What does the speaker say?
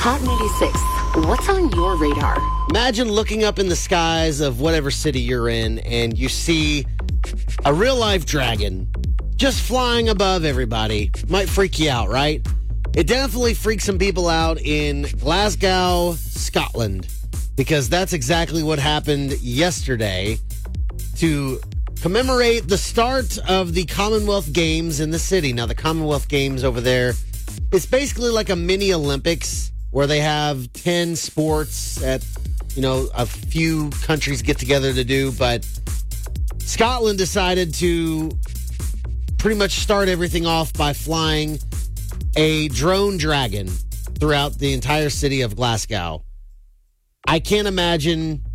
Hot 96, what's on your radar? Imagine looking up in the skies of whatever city you're in and you see a real-life dragon just flying above everybody. Might freak you out, right? It definitely freaks some people out in Glasgow, Scotland, because that's exactly what happened yesterday to commemorate the start of the Commonwealth Games in the city. Now, the Commonwealth Games over there, it's basically like a mini Olympics where they have 10 sports that, a few countries get together to do. But Scotland decided to pretty much start everything off by flying a drone dragon throughout the entire city of Glasgow. I can't imagine